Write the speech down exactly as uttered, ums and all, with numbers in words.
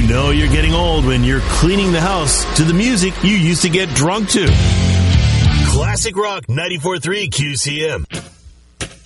know you're getting old when you're cleaning the house to the music you used to get drunk to. Classic Rock ninety-four point three Q C M.